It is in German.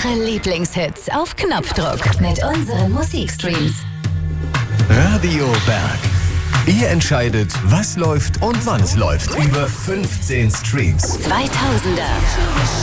Ihre Lieblingshits auf Knopfdruck mit unseren Musikstreams. Radio Berg. Ihr entscheidet, was läuft und wann es läuft. Über 15 Streams. 2000er.